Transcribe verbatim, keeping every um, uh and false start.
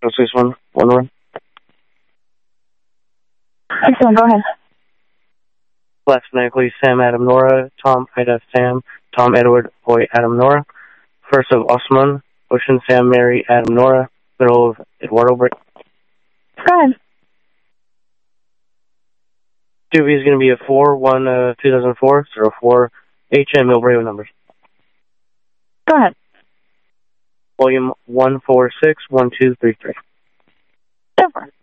Echo six one, one run. six one, go ahead. Last phonetically, Sam Adam Nora, Tom Ida Sam, Tom Edward Boy Adam Nora. First of Osman, Ocean Sam Mary Adam Nora. Middle of Eduardo Brick. Go ahead. Q V is going to be a four one uh, two thousand four, zero four H M Milbrave numbers. Go ahead. Volume one four six one two three three. Super.